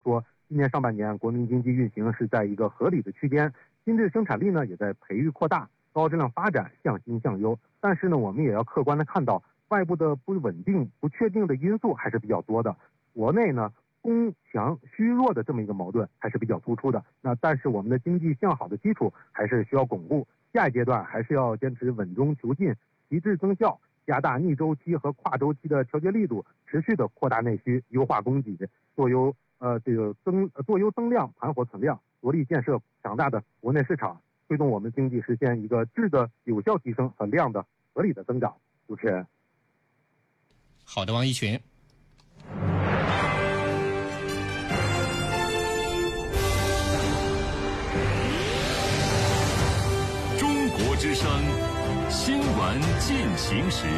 说，今年上半年国民经济运行是在一个合理的区间，新质生产力呢也在培育扩大，高质量发展向新向优。但是呢，我们也要客观的看到，外部的不稳定、不确定的因素还是比较多的。国内呢，供强虚弱的这么一个矛盾还是比较突出的。但是我们的经济向好的基础还是需要巩固。下一阶段还是要坚持稳中求进，提质增效，加大逆周期和跨周期的调节力度，持续的扩大内需，优化供给，做优增量，盘活存量，着力建设强大的国内市场，推动我们经济实现一个质的有效提升和量的合理的增长。主持人。 好的，王一群。 中国之声新闻进行时。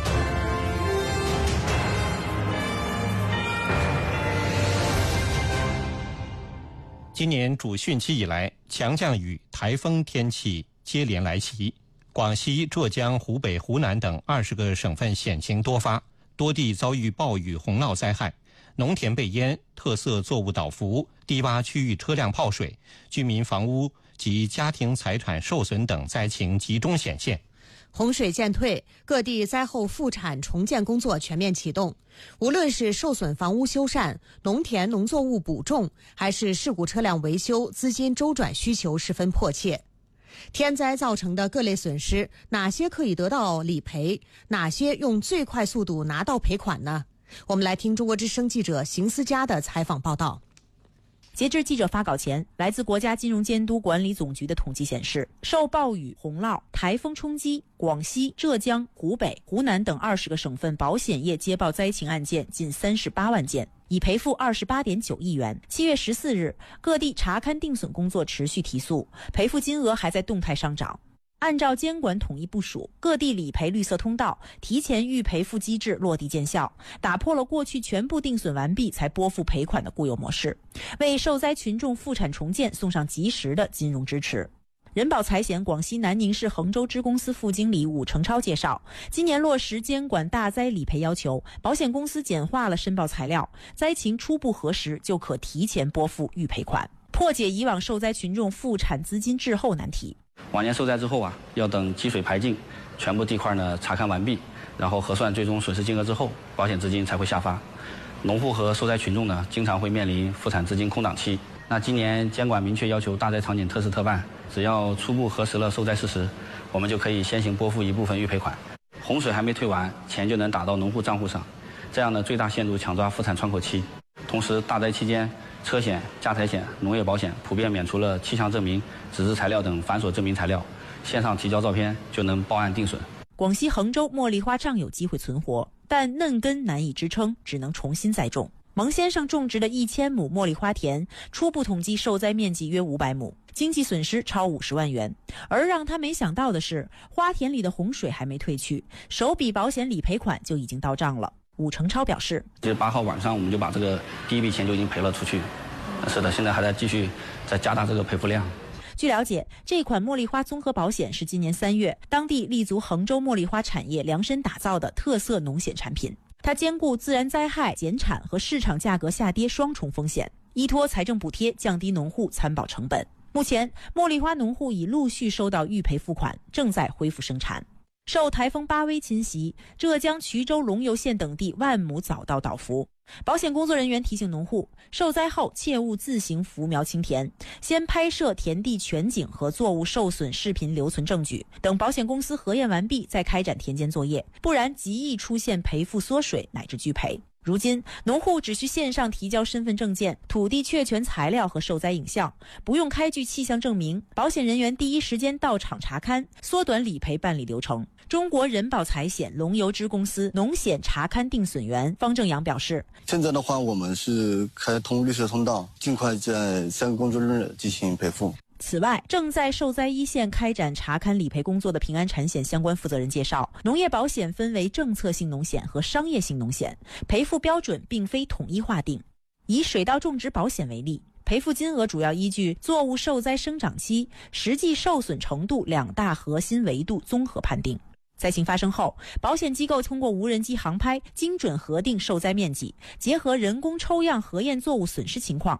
今年主汛期以来，强降雨、台风天气接连来袭，广西、浙江、湖北、湖南等20个省份险情多发，多地遭遇暴雨洪涝灾害，农田被淹，特色作物倒伏，低洼区域车辆泡水，居民房屋及家庭财产受损等灾情集中显现。 洪水渐退，各地灾后复产重建工作全面启动。无论是受损房屋修缮、农田农作物补种，还是事故车辆维修，资金周转需求十分迫切。天灾造成的各类损失，哪些可以得到理赔？哪些用最快速度拿到赔款呢？我们来听中国之声记者邢思佳的采访报道。 截至记者发稿前，来自国家金融监督管理总局的统计显示，受暴雨、洪涝、台风冲击，广西、浙江、湖北、湖南等20个省份保险业接报灾情案件近38万件，已赔付28.9亿元。7月14日，各地查勘定损工作持续提速，赔付金额还在动态上涨。按照监管统一部署，各地理赔绿色通道、提前预赔付机制落地见效，打破了过去全部定损完毕才拨付赔款的固有模式，为受灾群众复产重建送上及时的金融支持。人保财险广西南宁市衡州支公司副经理武成超介绍，今年落实监管大灾理赔要求，保险公司简化了申报材料，灾情初步核实就可提前拨付预赔款，破解以往受灾群众复产资金滞后难题。 往年受灾之后要等积水排尽，全部地块呢查看完毕，然后核算最终损失金额之后，保险资金才会下发。农户和受灾群众呢，经常会面临复产资金空档期。那今年监管明确要求大灾场景特事特办，只要初步核实了受灾事实，我们就可以先行拨付一部分预赔款。洪水还没退完，钱就能打到农户账户上，这样呢最大限度抢抓复产窗口期。同时，大灾期间，车险、家财险、农业保险普遍免除了气象证明、纸质材料等繁琐证明材料，线上提交照片就能报案定损。 广西衡州茉莉花仗有机会存活，但嫩根难以支撑，只能重新栽种。蒙先生种植的1000亩茉莉花田，初步统计受灾面积约500亩，经济损失超50万元。而让他没想到的是，花田里的洪水还没退去，首笔保险理赔款就已经到账了。武成超表示 ，8号晚上我们就把这个第一笔钱就已经赔了出去。是的，现在还在继续再加大这个赔付量。 据了解，这款茉莉花综合保险是今年3月当地立足衡州茉莉花产业量身打造的特色农险产品。它兼顾自然灾害、减产和市场价格下跌双重风险，依托财政补贴降低农户参保成本。目前，茉莉花农户已陆续收到预赔付款，正在恢复生产。受台风巴威侵袭，浙江衢州龙游县等地万亩早稻倒伏。保险工作人员提醒农户，受灾后切勿自行扶苗清田，先拍摄田地全景和作物受损视频留存证据，等保险公司核验完毕再开展田间作业，不然极易出现赔付缩水乃至拒赔。如今，农户只需线上提交身份证件、土地确权材料和受灾影像，不用开具气象证明，保险人员第一时间到场查勘，缩短理赔办理流程。中国人保财险龙游支公司农险查勘定损员方正阳表示， 现在的话，我们是开通绿色通道，尽快在3个工作日进行赔付。 此外，正在受灾一线开展查勘理赔工作的平安产险相关负责人介绍，农业保险分为政策性农险和商业性农险，赔付标准并非统一划定。以水稻种植保险为例，赔付金额主要依据作物受灾生长期、实际受损程度2大核心维度综合判定。灾情发生后，保险机构通过无人机航拍精准核定受灾面积，结合人工抽样核验作物损失情况，